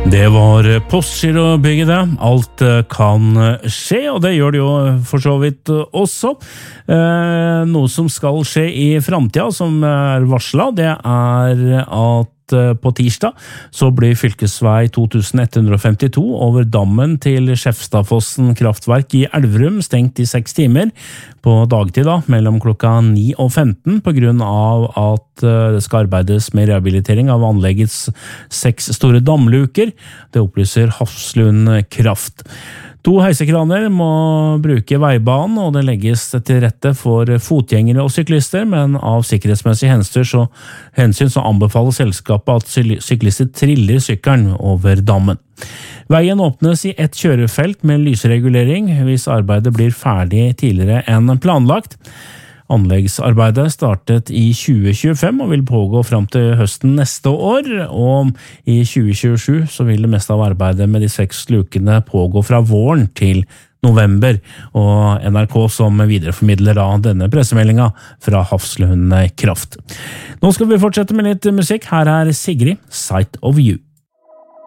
Det var Postgirobygget det. Alt kan skje, og det gjør det jo for så vidt også. Noe som skal skje i fremtiden, som varslet, det at på tirsdag så blir fylkesvei 2152 over dammen til Skjefstadfossen kraftverk i Elverum stengt i 6 timer på dagtid mellom klokka 9 og 15 på grunn av at det skal arbeides med rehabilitering av anleggets 6 store dammluker. Det opplyser Hafslund Kraft. 2 heisekraner må bruke veibanen, og det legges til rette for fotgjengere og syklister, men av sikkerhetsmessige hensyn så anbefaler selskapet at syklister triller sykkelen over dammen. Veien åpnes i ett kjørefelt med lysregulering hvis arbeidet blir ferdig tidligere enn planlagt. Anleggsarbeidet startet i 2025 og vil pågå frem til høsten neste år, og i 2027 så vil det meste av arbeidet med de 6 lukene pågå fra våren til november, og NRK som videreformidler av denne pressemeldingen fra Hafslund Kraft. Nå skal vi fortsette med litt musikk. Her Sigrid, Sight of You.